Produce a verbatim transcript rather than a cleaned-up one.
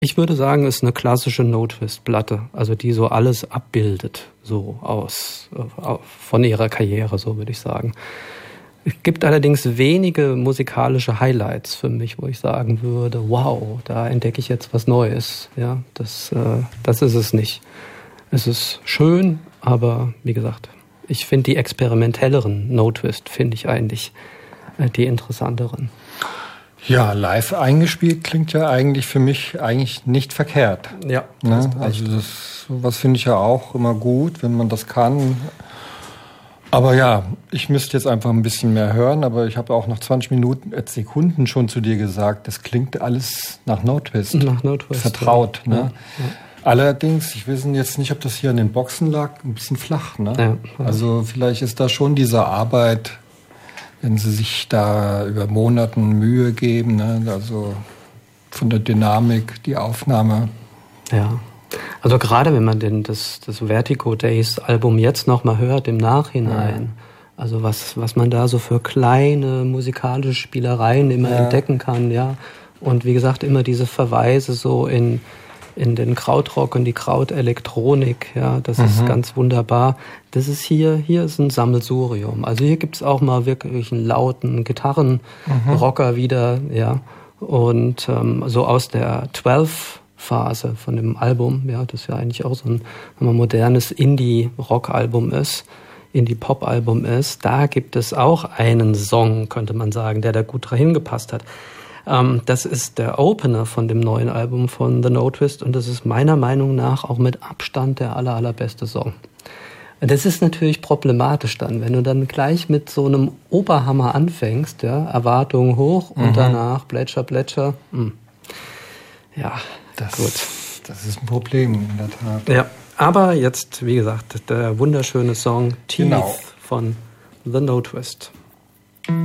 Ich würde sagen, es ist eine klassische No-Twist-Platte, also die so alles abbildet, so aus von ihrer Karriere, so würde ich sagen. Es gibt allerdings wenige musikalische Highlights für mich, wo ich sagen würde, wow, da entdecke ich jetzt was Neues. Ja, das, äh, das ist es nicht. Es ist schön, aber wie gesagt, ich finde die experimentelleren No-Twist, finde ich eigentlich äh, die interessanteren. Ja, live eingespielt klingt ja eigentlich für mich eigentlich nicht verkehrt. Ja. Ne? Also das, was finde ich ja auch immer gut, wenn man das kann. Aber ja, ich müsste jetzt einfach ein bisschen mehr hören, aber ich habe auch nach zwanzig Minuten, äh, Sekunden schon zu dir gesagt, das klingt alles nach No-Twist. Nach No-Twist. Vertraut, ja. ne? Ja, ja. Allerdings, ich weiß jetzt nicht, ob das hier an den Boxen lag, ein bisschen flach, ne? Ja, ja. Also vielleicht ist da schon diese Arbeit, wenn sie sich da über Monaten Mühe geben, ne? Also von der Dynamik, die Aufnahme. Ja, also gerade wenn man den, das, das Vertigo Days Album jetzt nochmal hört im Nachhinein, ja. Also was, was man da so für kleine musikalische Spielereien immer ja. entdecken kann, ja. Und wie gesagt, immer diese Verweise so in, in den Krautrock und die Krautelektronik, ja, das mhm. ist ganz wunderbar. Das ist hier, hier ist ein Sammelsurium. Also hier gibt's auch mal wirklich einen lauten Gitarrenrocker mhm. wieder, ja. Und ähm, so aus der zwölf Phase von dem Album, ja, das ja eigentlich auch so ein, ein modernes Indie-Rock-Album ist, Indie-Pop-Album ist, da gibt es auch einen Song, könnte man sagen, der da gut dahin gepasst hat. Ähm, das ist der Opener von dem neuen Album von The No-Twist und das ist meiner Meinung nach auch mit Abstand der aller, allerbeste Song. Das ist natürlich problematisch dann, wenn du dann gleich mit so einem Oberhammer anfängst, ja, Erwartungen hoch und mhm. danach Plätscher, Plätscher, mh. ja, das, gut. Das ist ein Problem, in der Tat. Ja, aber jetzt, wie gesagt, der wunderschöne Song Teeth genau. von The No-Twist.